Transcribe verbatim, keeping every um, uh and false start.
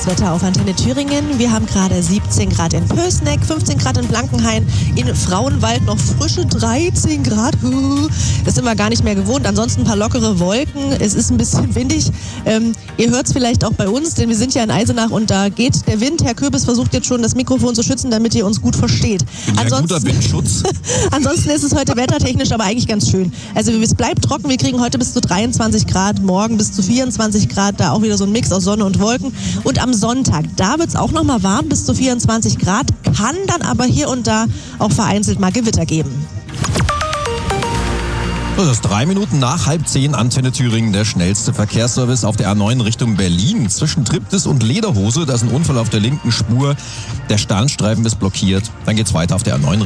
das Wetter auf Antenne Thüringen. Wir haben gerade siebzehn Grad in Pößneck, fünfzehn Grad in Blankenhain, in Frauenwald noch frische dreizehn Grad. Das sind wir gar nicht mehr gewohnt. Ansonsten ein paar lockere Wolken. Es ist ein bisschen windig. Ähm, ihr hört es vielleicht auch bei uns, denn wir sind ja in Eisenach und da geht der Wind. Herr Köbis versucht jetzt schon, das Mikrofon zu schützen, damit ihr uns gut versteht. Bin ja ein guter Windschutz. Ansonsten ist es heute wettertechnisch aber eigentlich ganz schön. Also es bleibt trocken. Wir kriegen heute bis zu dreiundzwanzig Grad, morgen bis zu vierundzwanzig Grad. Da auch wieder so ein Mix aus Sonne und Wolken. Und am Sonntag, da wird es auch nochmal warm, bis zu vierundzwanzig Grad. Kann dann aber hier und da auch vereinzelt mal Gewitter geben. Das ist drei Minuten nach halb zehn, Antenne Thüringen, der schnellste Verkehrsservice auf der A neun Richtung Berlin. Zwischen Triptis und Lederhose, da ist ein Unfall auf der linken Spur. Der Sternstreifen ist blockiert. Dann geht's weiter auf der A neun